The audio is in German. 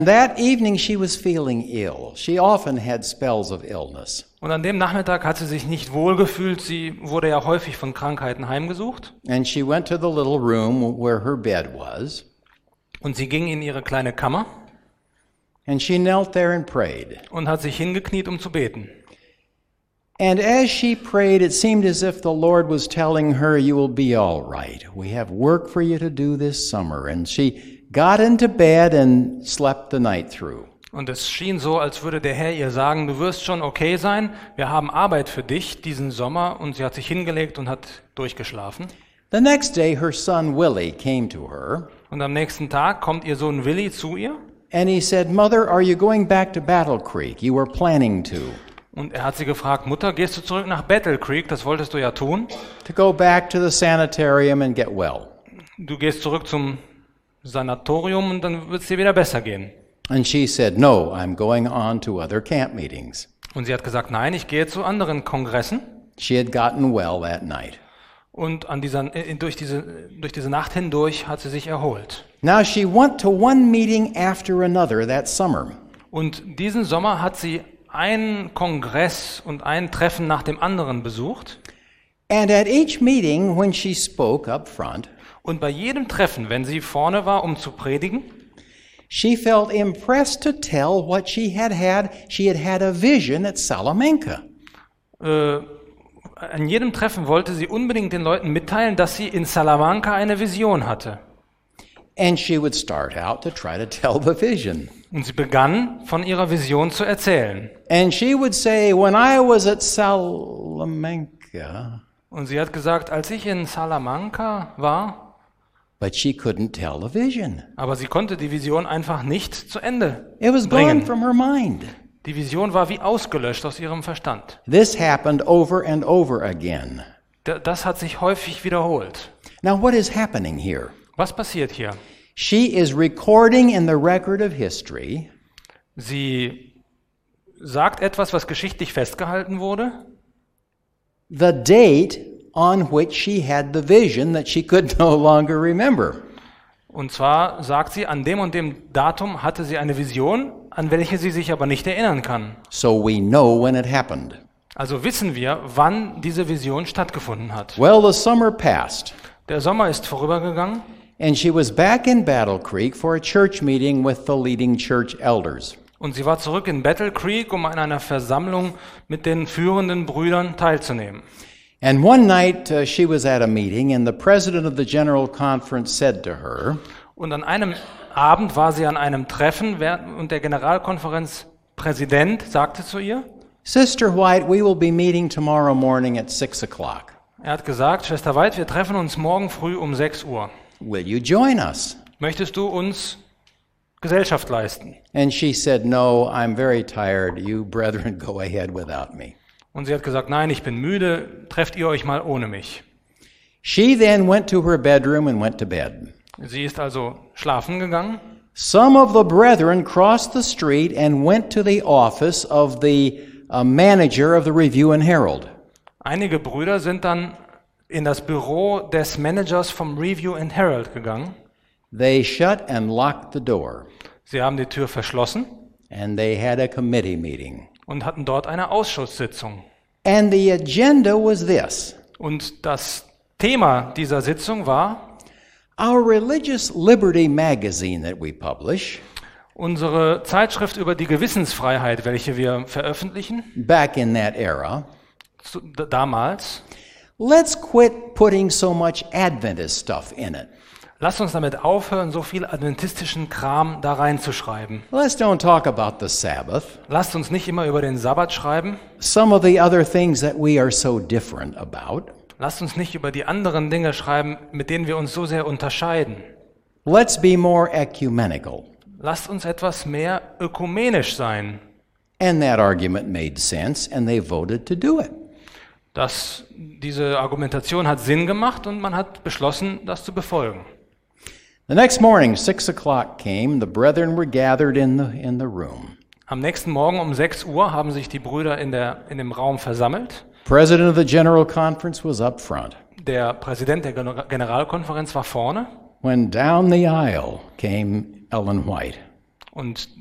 That evening she was feeling ill. She often had spells of illness. Und an dem Nachmittag hat sie sich nicht wohl gefühlt. Sie wurde ja häufig von Krankheiten heimgesucht. And she went to the little room where her bed was. Und sie ging in ihre kleine Kammer And she knelt there and prayed. und hat sich hingekniet, um zu beten. And as she prayed, it seemed as if the Lord was telling her, you will be all right. We have work for you to do this summer. And she got into bed and slept the night through. Und es schien so, als würde der Herr ihr sagen, du wirst schon okay sein, wir haben Arbeit für dich diesen Sommer. Und sie hat sich hingelegt und hat durchgeschlafen. The next day, her son Willie came to her. Und am nächsten Tag kommt ihr Sohn Willi zu ihr. And he said, Mother, are you going back to Battle Creek? You were planning to. Und er hat sie gefragt, Mutter, gehst du zurück nach Battle Creek? Das wolltest du ja tun. To go back to the sanitarium and get well. Du gehst zurück zum Sanatorium und dann wird es dir wieder besser gehen. And she said, no, I'm going on to other camp meetings. Und sie hat gesagt, nein, ich gehe zu anderen Kongressen. She had gotten well that night. Und durch diese Nacht hindurch hat sie sich erholt. Now she went to one meeting after another that summer. Und diesen Sommer hat sie einen Kongress und ein Treffen nach dem anderen besucht. And at each meeting, when she spoke up front, Und bei jedem Treffen, wenn sie vorne war, um zu predigen, she felt impressed to tell what she had had. She had had a vision at Salamanca. an jedem Treffen wollte sie unbedingt den Leuten mitteilen, dass sie in Salamanca eine Vision hatte. And she would start out to try to tell the vision. Und sie begann, von ihrer Vision zu erzählen. And she would say, when I was at Salamanca, Und sie hat gesagt, als ich in Salamanca war, but she couldn't tell the vision. aber sie konnte die Vision einfach nicht zu Ende It was gone bringen. from her mind. Die Vision war wie ausgelöscht aus ihrem Verstand. This happened over and over again. Das hat sich häufig wiederholt. Now, what is happening here? Was passiert hier? She is recording in the record of history Sie sagt etwas, was geschichtlich festgehalten wurde, the date on which she had the vision that she could no longer remember. und zwar sagt sie, an dem und dem Datum hatte sie eine Vision, an welche sie sich aber nicht erinnern kann. So we know when it happened. Also wissen wir, wann diese Vision stattgefunden hat. Well, the summer passed, Der Sommer ist vorübergegangen and she was back in Battle Creek for a church meeting with the leading church elders. und sie war zurück in Battle Creek, um an einer Versammlung mit den führenden Brüdern teilzunehmen. And one night she was at a meeting, and the president of the General Conference said to her, Und an einem Abend war sie an einem Treffen und der Generalkonferenzpräsident sagte zu ihr, Sister White, we will be meeting tomorrow morning at 6 o'clock. er hat gesagt, Schwester White, wir treffen uns morgen früh um 6 Uhr. Will you join us? Möchtest du uns Gesellschaft leisten? And she said, no, I'm very tired. You brethren go ahead without me. Und sie hat gesagt, nein, ich bin müde, trefft ihr euch mal ohne mich. She then went to her bedroom and went to bed. Sie ist also schlafen gegangen. Some of the brethren crossed the street and went to the office of the manager of the Review and Herald. Einige Brüder sind dann in das Büro des Managers vom Review and Herald gegangen. They shut and locked the door, Sie haben die Tür verschlossen and they had a committee meeting. und hatten dort eine Ausschusssitzung. And the agenda was this: Und das Thema dieser Sitzung war, our Religious Liberty magazine that we publish, unsere Zeitschrift über die Gewissensfreiheit, welche wir veröffentlichen, back in that era, damals. let's quit putting so much Adventist stuff in it. Lasst uns damit aufhören, so viel adventistischen Kram da reinzuschreiben. Let's don't talk about the Sabbath, Lasst uns nicht immer über den Sabbat schreiben. some of the other things that we are so different about. Lasst uns nicht über die anderen Dinge schreiben, mit denen wir uns so sehr unterscheiden. Let's be more ecumenical. Lasst uns etwas mehr ökumenisch sein. And that argument made sense, and they voted to do it. Diese Argumentation hat Sinn gemacht und man hat beschlossen, das zu befolgen. The next morning, 6 o'clock came. The brethren were gathered in the room. Am nächsten Morgen um 6 Uhr haben sich die Brüder in dem Raum versammelt. President of the General Conference was up front. Der Präsident der Generalkonferenz war vorne. When down the aisle came Ellen White. Und